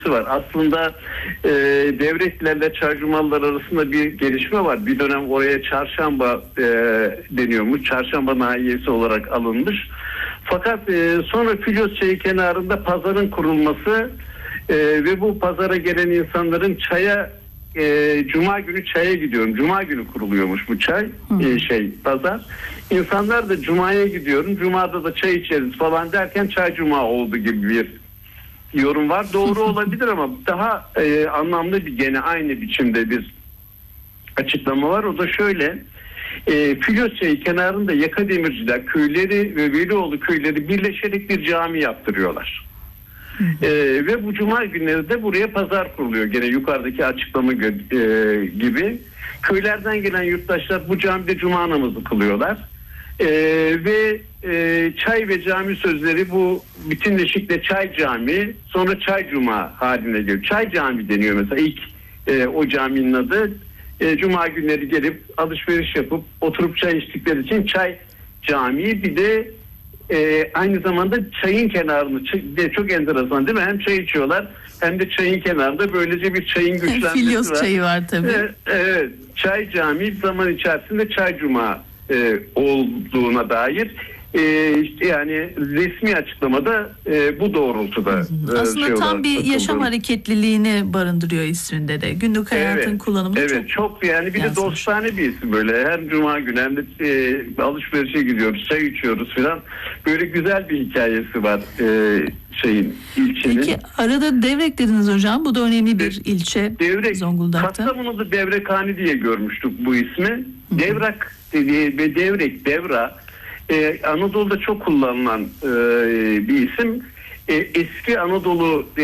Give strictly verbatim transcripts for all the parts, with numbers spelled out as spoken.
var. Aslında e, Devreklilerle Çaycumalılar arasında bir gelişme var. Bir dönem oraya Çarşamba e, deniyormuş. Çarşamba nahiyesi olarak alınmış. Fakat e, sonra Filyos Çayı kenarında pazarın kurulması e, ve bu pazara gelen insanların çaya e, Cuma günü çaya gidiyorum. Cuma günü kuruluyormuş bu çay e, şey pazar. İnsanlar da Cuma'ya gidiyorum. Cuma'da da çay içeriz falan derken Çay Cuma oldu gibi bir yorum var. Doğru olabilir ama daha e, anlamlı bir gene aynı biçimde bir açıklama var. O da şöyle. E, Filyos Çayı kenarında Yakademirciler köyleri ve Velioğlu köyleri birleşerek bir cami yaptırıyorlar. E, ve bu cuma günleri de buraya pazar kuruluyor. Gene yukarıdaki açıklama e, gibi. Köylerden gelen yurttaşlar bu camide cuma namazı kılıyorlar. E, ve e, çay ve cami sözleri bu bütünleşikle çay cami, sonra çay cuma haline geliyor. Çay cami deniyor mesela ilk e, o caminin adı. E, cuma günleri gelip alışveriş yapıp oturup çay içtikleri için çay camii. Bir de e, aynı zamanda çayın kenarını de çok enteresan değil mi? Hem çay içiyorlar hem de çayın kenarında böylece bir çayın güçlenmesi Filyos var. çayı var tabii. Evet, evet. Çay camii zaman içerisinde çay cuma e, olduğuna dair e, yani resmi açıklamada e, bu doğrultuda. E, Aslında şey tam bir takıldı. yaşam hareketliliğini barındırıyor isminde de. Günlük hayatın Evet, kullanımı evet, çok, çok yani bir yansımış. de dostane bir isim böyle. Hem cuma günü hem de e, alışverişe gidiyoruz, çay içiyoruz filan. Böyle güzel bir hikayesi var e, şeyin, ilçenin. Peki arada Devrek dediniz hocam. Bu da önemli bir ilçe Devrek, Zonguldak'ta. Kastamonu'da Devrekhane diye görmüştük bu ismi. Devrak dediği ve Devrek, Devra e, Anadolu'da çok kullanılan e, bir isim. E, eski Anadolu e,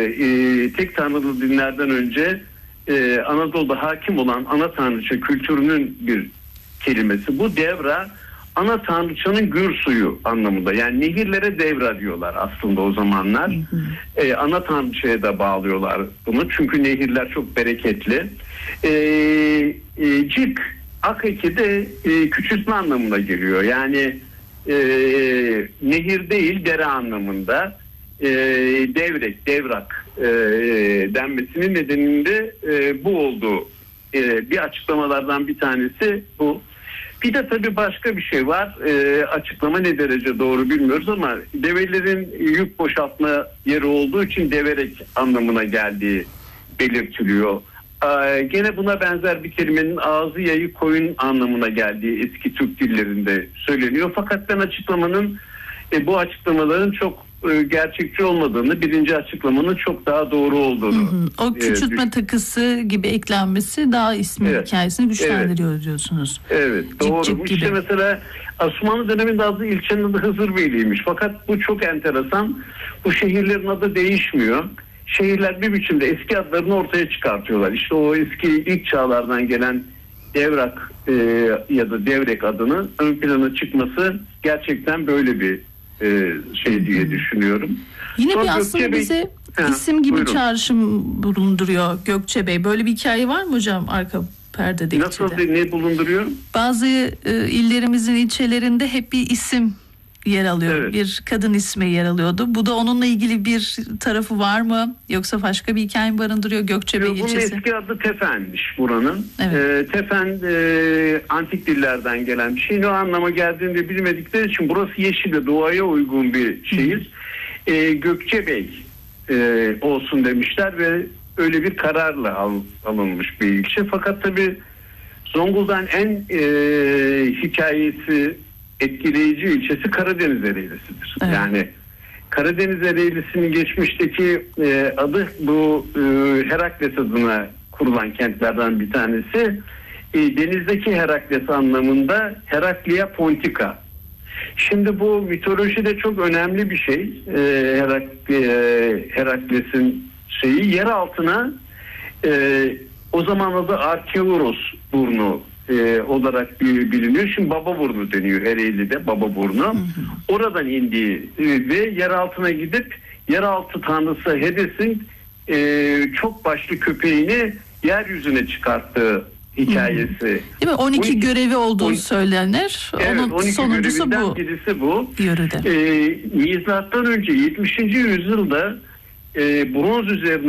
e, tek tanrılı dinlerden önce e, Anadolu'da hakim olan ana tanrıça kültürünün bir kelimesi. Bu Devra ana tanrıçanın gür suyu anlamında. Yani nehirlere devra diyorlar aslında o zamanlar. Hı hı. Ee, ana tanrıçaya da bağlıyorlar bunu. Çünkü nehirler çok bereketli. Ee, e, cik, akeki de e, küçültme anlamına geliyor. Yani e, nehir değil dere anlamında. E, devrek, devrak e, denmesinin nedeninde e, bu oldu. E, bir açıklamalardan bir tanesi bu. Bir de tabii başka bir şey var. E, açıklama ne derece doğru bilmiyoruz ama develerin yük boşaltma yeri olduğu için deverek anlamına geldiği belirtiliyor. E, gene buna benzer bir kelimenin ağzı yayı koyun anlamına geldiği eski Türk dillerinde söyleniyor. Fakat ben açıklamanın e, bu açıklamaların çok e, gerçekçi olmadığını, birinci açıklamanın çok daha doğru olduğunu. Hı hı. O küçültme e, takısı gibi eklenmesi daha ismin evet. hikayesini güçlendiriyor evet. diyorsunuz. Evet, doğru. Cip cip işte gibi. Mesela Osmanlı döneminde adı ilçenin adı Hızırbeyli'ymiş. Fakat bu çok enteresan. Bu şehirlerin adı değişmiyor. Şehirler bir biçimde eski adlarını ortaya çıkartıyorlar. İşte o eski ilk çağlardan gelen Devrak e, ya da Devrek adının ön plana çıkması gerçekten böyle bir e, şey diye düşünüyorum. Yine Sonra bir aslında Gökçebey, bize ha, isim gibi buyurun. çağrışım bulunduruyor Gökçebey. Böyle bir hikaye var mı hocam arka perdede? Nasıl de, ne bulunduruyor? Bazı e, illerimizin ilçelerinde hep bir isim yer alıyor. Evet. Bir kadın ismi yer alıyordu. Bu da onunla ilgili bir tarafı var mı? Yoksa başka bir hikaye mi barındırıyor Gökçebey Bunun ilçesi? Bunun eski adı Tefen'miş buranın. Evet. E, Tefen e, antik dillerden gelen bir şey. Ne anlama geldiğini de bilmedikleri için burası yeşil, doğaya uygun bir şehir. E, Gökçebey e, olsun demişler ve öyle bir kararla al, alınmış bir ilçe. Fakat tabii Zonguldak'ın en e, hikayesi etkileyici ilçesi Karadeniz Ereğlisi'dir. Evet. Yani Karadeniz Ereğlisi'nin geçmişteki e, adı bu e, Herakles adına kurulan kentlerden bir tanesi. E, denizdeki Herakles anlamında Heraklia Pontica. Şimdi bu mitolojide çok önemli bir şey. E, Herak, e, Herakles'in şeyi yer altına e, o zaman adı Arkeoros burnu e, olarak biliniyor. Şimdi Baba burnu deniyor Ereğli'de, Baba burnu. Hı hı. Oradan indiği e, ve yer altına gidip yeraltı tanrısı Hades'in e, çok başlı köpeğini yeryüzüne çıkarttığı hikayesi. Değil mi? on iki görevi olduğu on, söylenir. Evet, onun on iki sonuncusu bu. Birisi bu. Yörüde. E, Milattan önce yetmişinci yüzyılda e, bronz üzerine